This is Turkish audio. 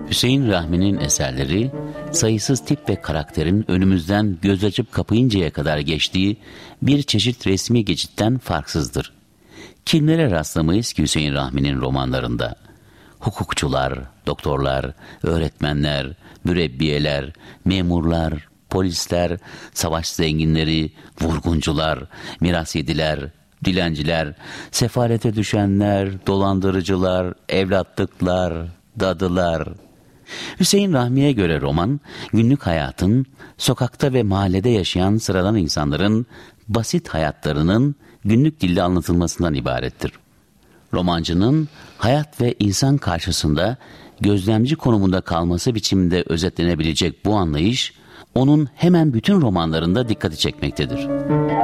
Hüseyin Rahmi'nin eserleri, sayısız tip ve karakterin önümüzden göz açıp kapayıncaya kadar geçtiği bir çeşit resmi geçitten farksızdır. Kimlere rastlamayız ki Hüseyin Rahmi'nin romanlarında? Hukukçular, doktorlar, öğretmenler, mürebbiyeler, memurlar, polisler, savaş zenginleri, vurguncular, miras yediler, dilenciler, sefalete düşenler, dolandırıcılar, evlatlıklar, dadılar. Hüseyin Rahmi'ye göre roman, günlük hayatın, sokakta ve mahallede yaşayan sıradan insanların basit hayatlarının günlük dilde anlatılmasından ibarettir. Romancının hayat ve insan karşısında gözlemci konumunda kalması biçiminde özetlenebilecek bu anlayış, onun hemen bütün romanlarında dikkati çekmektedir.